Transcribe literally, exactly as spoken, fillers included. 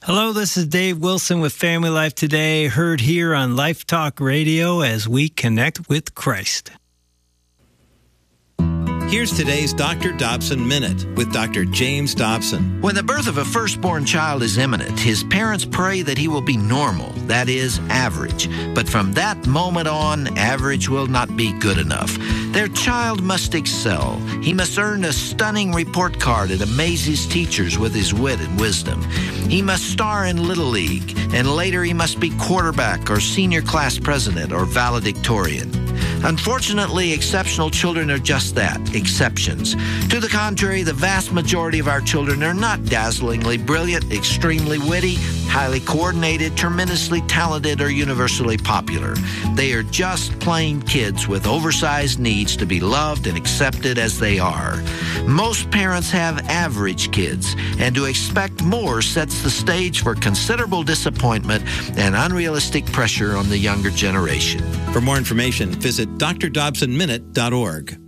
Hello, this is Dave Wilson with Family Life Today, heard here on Life Talk Radio as we connect with Christ. Here's today's Doctor Dobson Minute with Doctor James Dobson. When the birth of a firstborn child is imminent, his parents pray that he will be normal, that is, average. But from that moment on, average will not be good enough. Their child must excel. He must earn a stunning report card and amaze his teachers with his wit and wisdom. He must star in Little League, and later he must be quarterback or senior class president or valedictorian. Unfortunately, exceptional children are just that, exceptions. To the contrary, the vast majority of our children are not dazzlingly brilliant, extremely witty, highly coordinated, tremendously talented, or universally popular. They are just plain kids with oversized needs to be loved and accepted as they are. Most parents have average kids, and to expect more sets the stage for considerable disappointment and unrealistic pressure on the younger generation. For more information, visit d r dobson minute dot org.